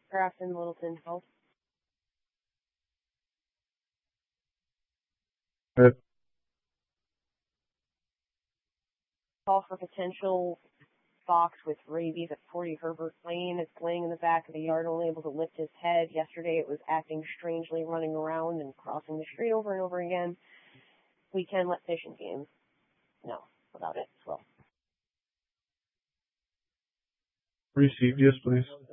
Grafton, Littleton, Health. Call for potential fox with rabies at 40 Herbert Lane. It's laying in the back of the yard, only able to lift his head. Yesterday it was acting strangely, running around and crossing the street over and over again. We can let Fish and Game know about it as well. Received, yes, please.